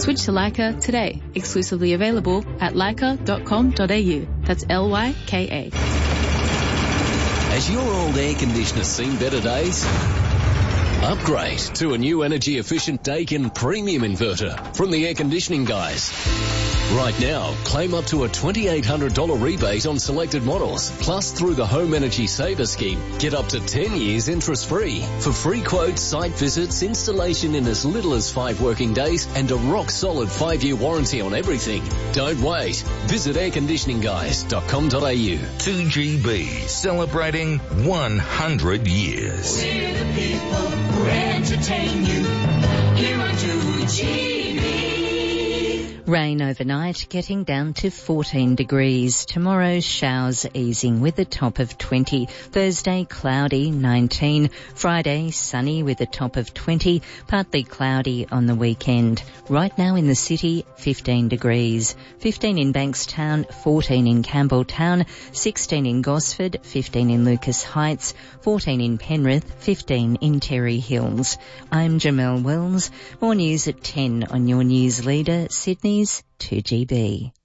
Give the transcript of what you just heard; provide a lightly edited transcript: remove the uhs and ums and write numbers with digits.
Switch to Leica today. Exclusively available at leica.com.au. That's Lyka. Has your old air conditioner seen better days? Upgrade to a new energy-efficient Daikin premium inverter from the Air Conditioning Guys. Right now, claim up to a $2,800 rebate on selected models. Plus, through the Home Energy Saver Scheme, get up to 10 years interest-free. For free quotes, site visits, installation in as little as 5 working days, and a rock-solid 5-year warranty on everything. Don't wait. Visit airconditioningguys.com.au. 2GB, celebrating 100 years. We're the people who entertain you here on 2GB. Rain overnight, getting down to 14 degrees. Tomorrow, showers easing with a top of 20. Thursday, cloudy, 19. Friday, sunny with a top of 20. Partly cloudy on the weekend. Right now in the city, 15 degrees. 15 in Bankstown, 14 in Campbelltown, 16 in Gosford, 15 in Lucas Heights, 14 in Penrith, 15 in Terry Hills. I'm Jamelle Wells. More news at 10 on your news leader, Sydney's 2GB.